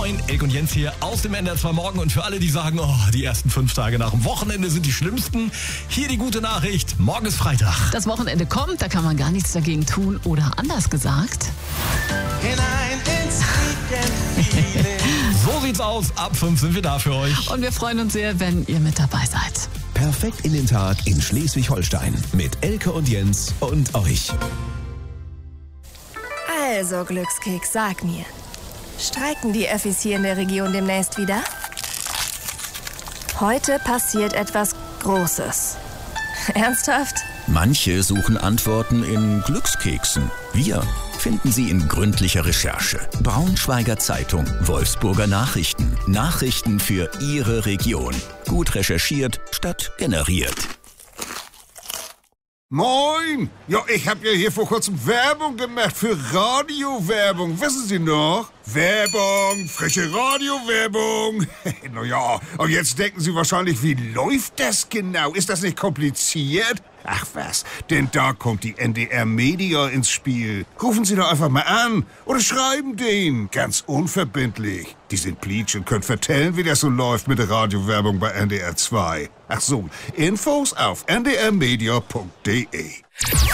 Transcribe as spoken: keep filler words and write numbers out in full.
Moin, Elke und Jens hier aus dem N D R zwei Morgen. Und für alle, die sagen, oh, die ersten fünf Tage nach dem Wochenende sind die schlimmsten, hier die gute Nachricht, morgen ist Freitag. Das Wochenende kommt, da kann man gar nichts dagegen tun. Oder anders gesagt. Hinein ins Weekend. So sieht's aus, ab fünf sind wir da für euch. Und wir freuen uns sehr, wenn ihr mit dabei seid. Perfekt in den Tag in Schleswig-Holstein mit Elke und Jens und euch. Also, Glückskeks, sag mir. Streiken die Öffis hier in der Region demnächst wieder? Heute passiert etwas Großes. Ernsthaft? Manche suchen Antworten in Glückskeksen. Wir finden sie in gründlicher Recherche. Braunschweiger Zeitung, Wolfsburger Nachrichten. Nachrichten für Ihre Region. Gut recherchiert statt generiert. Moin! Ja, ich habe ja hier vor kurzem Werbung gemacht für Radiowerbung. Wissen Sie noch? Werbung, frische Radiowerbung. Naja, und jetzt denken Sie wahrscheinlich, wie läuft das genau? Ist das nicht kompliziert? Ach was, denn da kommt die N D R Media ins Spiel. Rufen Sie doch einfach mal an oder schreiben denen. Ganz unverbindlich. Die sind Pleatsch und können vertellen, wie das so läuft mit der Radiowerbung bei N D R zwei. Ach so, Infos auf n d r media punkt d e.